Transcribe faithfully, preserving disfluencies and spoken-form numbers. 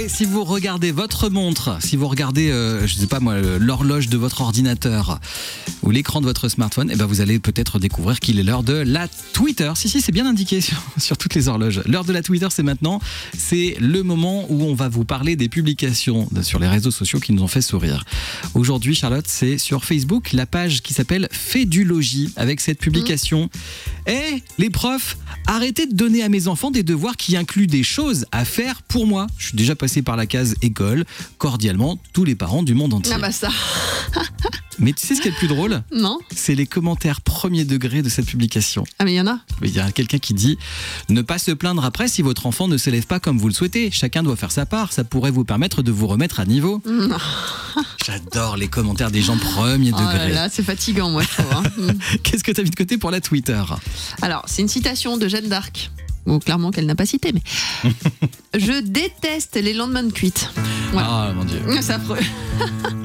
Et si vous regardez votre montre, si vous regardez, euh, je sais pas moi, l'horloge de votre ordinateur ou l'écran de votre smartphone, eh ben vous allez peut-être découvrir qu'il est l'heure de la Twitter. Si, si, c'est bien indiqué sur, sur toutes les horloges. L'heure de la Twitter, c'est maintenant. C'est le moment où on va vous parler des publications sur les réseaux sociaux qui nous ont fait sourire. Aujourd'hui, Charlotte, c'est sur Facebook, la page qui s'appelle Fédulogie, avec cette publication. Eh, hey, les profs, arrêtez de donner à mes enfants des devoirs qui incluent des choses à faire pour moi. Je suis déjà passé par la case école. Cordialement, tous les parents du monde entier. Ah bah ça. Mais tu sais ce qui est le plus drôle ? Non. C'est les commentaires premier degré de cette publication. Ah mais il y en a. Il y a quelqu'un qui dit « Ne pas se plaindre après si votre enfant ne s'élève pas comme vous le souhaitez. Chacun doit faire sa part. Ça pourrait vous permettre de vous remettre à niveau. » J'adore les commentaires des gens premier Oh degré. là là, c'est fatigant, moi, je trouve. Hein. Qu'est-ce que tu as mis de côté pour la Twitter ? Alors, c'est une citation de Jeanne d'Arc. Bon, clairement qu'elle n'a pas cité, mais... Je déteste les lendemains de cuite. Voilà. Ah mon Dieu. C'est affreux.